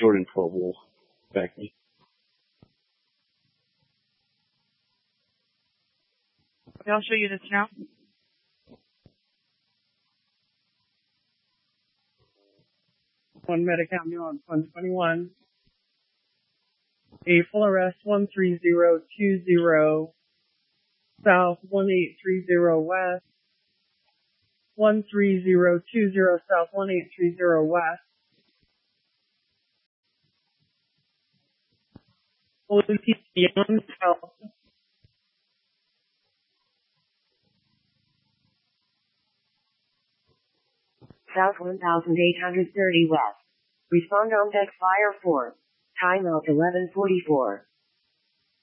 Jordan 12 will back me. I'll show you this now. One medic ambulance 121. A full arrest 13020 South 1830 West. 13020 South 1830 West. Police Young South. South 1830 West. Respond on deck fire 4. Timeout 11:44.